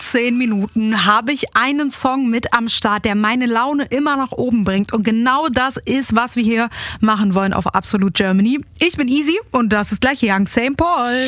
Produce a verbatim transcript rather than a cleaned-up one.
zehn Minuten habe ich einen Song mit am Start, der meine Laune immer nach oben bringt. Und genau das ist, was wir hier machen wollen auf Absolute Germany. Ich bin Easy und das ist gleich Young Saint Paul.